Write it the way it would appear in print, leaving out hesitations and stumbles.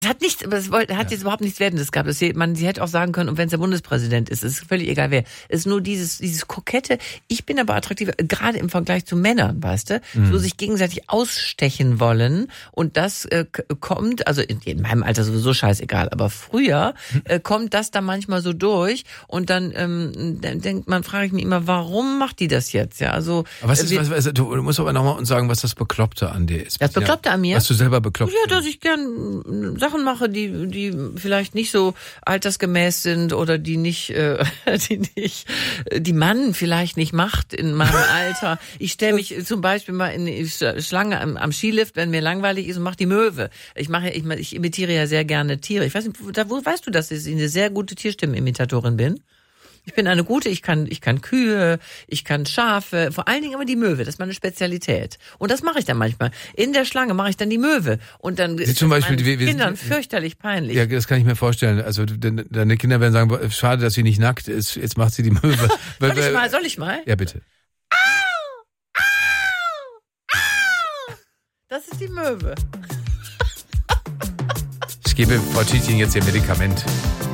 Hat jetzt überhaupt nichts Wertendes gehabt. Sie hätte auch sagen können, und wenn es der Bundespräsident ist, ist völlig egal wer. Es ist nur dieses Kokette. Ich bin aber attraktiver, gerade im Vergleich zu Männern, weißt du, so sich gegenseitig ausstechen wollen. Und das kommt, also in meinem Alter sowieso scheißegal, aber früher kommt das da manchmal so durch. Und dann frage ich mich immer, warum macht die das jetzt? Ja, also. Aber du musst aber nochmal uns sagen, was das Bekloppte an dir ist. Das Bekloppte an mir? Was du selber bekloppt. Ja, dass ich gern Sachen mache, die vielleicht nicht so altersgemäß sind oder die Mann vielleicht nicht macht in meinem Alter. Ich stelle mich zum Beispiel mal in die Schlange am Skilift, wenn mir langweilig ist, und mache die Möwe. Ich imitiere ja sehr gerne Tiere. Ich weiß nicht, wo weißt du, dass ich eine sehr gute Tierstimmenimmitatorin bin? Ich bin eine gute, ich kann Kühe, ich kann Schafe, vor allen Dingen aber die Möwe, das ist meine Spezialität. Und das mache ich dann manchmal. In der Schlange mache ich dann die Möwe. Und dann ist zum Beispiel meinen Kindern fürchterlich peinlich. Ja, das kann ich mir vorstellen. Also deine Kinder werden sagen, schade, dass sie nicht nackt ist, jetzt macht sie die Möwe. Soll ich mal? Ja, bitte. Au! Au! Au! Das ist die Möwe. Ich gebe Frau Tietjen jetzt ihr Medikament.